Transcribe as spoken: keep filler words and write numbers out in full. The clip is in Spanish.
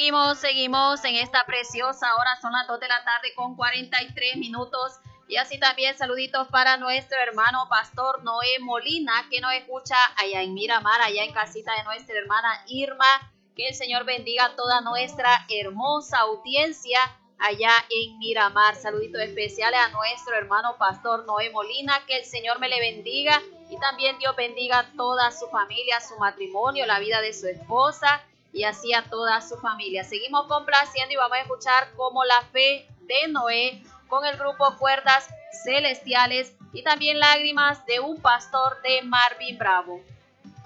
Seguimos, seguimos en esta preciosa hora, son las dos de la tarde con cuarenta y tres minutos. Y así también saluditos para nuestro hermano Pastor Noé Molina, que nos escucha allá en Miramar, allá en casita de nuestra hermana Irma. Que el Señor bendiga a toda nuestra hermosa audiencia allá en Miramar. Saluditos especiales a nuestro hermano Pastor Noé Molina, que el Señor me le bendiga y también Dios bendiga a toda su familia, su matrimonio, la vida de su esposa y así a toda su familia. Seguimos complaciendo y vamos a escuchar Como la fe de Noé con el grupo Cuerdas Celestiales y también Lágrimas de un pastor de Marvin Bravo.